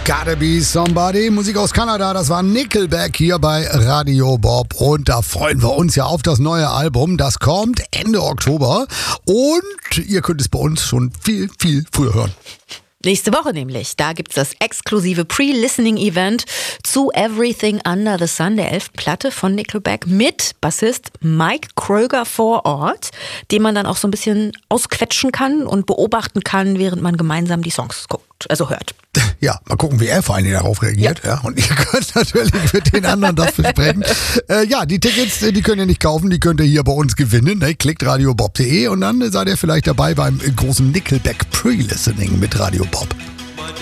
Gotta Be Somebody. Musik aus Kanada, das war Nickelback hier bei Radio Bob. Und da freuen wir uns ja auf das neue Album. Das kommt Ende Oktober. Und ihr könnt es bei uns schon viel, viel früher hören. Nächste Woche nämlich. Da gibt's das exklusive Pre-Listening-Event zu Everything Under the Sun, der 11. Platte von Nickelback, mit Bassist Mike Kröger vor Ort, den man dann auch so ein bisschen ausquetschen kann und beobachten kann, während man gemeinsam die Songs hört. Ja, mal gucken, wie er vor allem darauf reagiert. Ja. Und ihr könnt natürlich mit den anderen das besprechen. Die Tickets, die könnt ihr nicht kaufen, die könnt ihr hier bei uns gewinnen. Ne? Klickt radiobob.de und dann seid ihr vielleicht dabei beim großen Nickelback Pre-Listening mit Radio Bob.